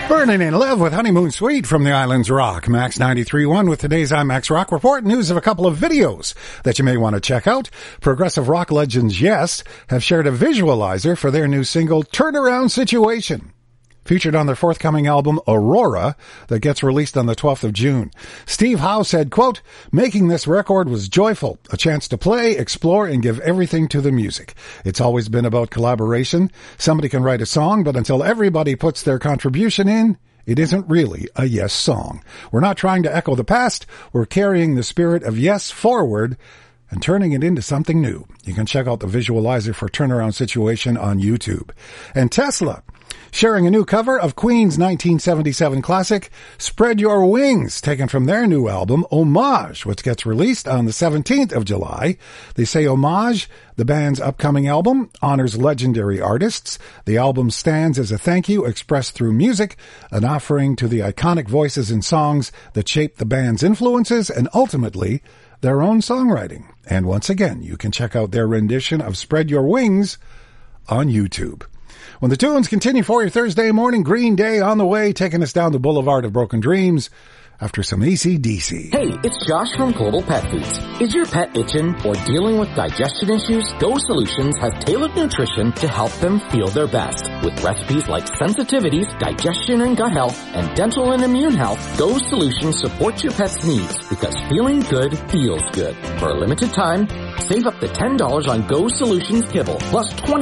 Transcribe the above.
Burning in Love with Honeymoon Suite from the Islands Rock. Max 93.1 with today's IMAX Rock Report. News of a couple of videos that you may want to check out. Progressive rock legends Yes have shared a visualizer for their new single, Turnaround Situation, featured on their forthcoming album, Aurora, that gets released on the 12th of June. Steve Howe said, quote, "Making this record was joyful, a chance to play, explore, and give everything to the music. It's always been about collaboration. Somebody can write a song, but until everybody puts their contribution in, it isn't really a Yes song. We're not trying to echo the past. We're carrying the spirit of Yes forward and turning it into something new." You can check out the visualizer for Turnaround Situation on YouTube. And Tesla sharing a new cover of Queen's 1977 classic, Spread Your Wings, taken from their new album, Homage, which gets released on the 17th of July. They say Homage, the band's upcoming album, honors legendary artists. The album stands as a thank you expressed through music, an offering to the iconic voices and songs that shaped the band's influences and ultimately their own songwriting. And once again, you can check out their rendition of Spread Your Wings on YouTube. When the tunes continue for your Thursday morning, Green Day on the way, taking us down the Boulevard of Broken Dreams after some AC/DC. Hey, it's Josh from Global Pet Foods. Is your pet itching or dealing with digestion issues? Go Solutions has tailored nutrition to help them feel their best. With recipes like sensitivities, digestion and gut health, and dental and immune health, Go Solutions supports your pet's needs because feeling good feels good. For a limited time, save up to $10 on Go Solutions kibble, plus 20